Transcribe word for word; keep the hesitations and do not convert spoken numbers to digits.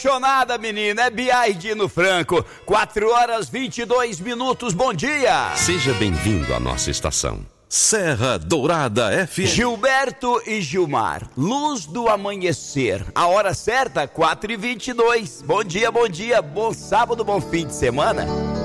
apaixonada, menina, é Biaidino Franco. quatro horas e vinte e dois minutos, bom dia. Seja bem-vindo à nossa estação. Serra Dourada F M. Gilberto e Gilmar, luz do amanhecer. A hora certa, quatro e vinte e dois. Bom dia, bom dia, bom sábado, bom fim de semana.